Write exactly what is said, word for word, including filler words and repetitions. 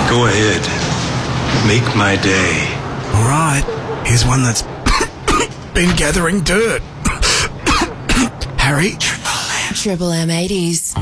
Go ahead. Make my day. All right. Here's one that's been gathering dirt. Harry? Triple M eighties.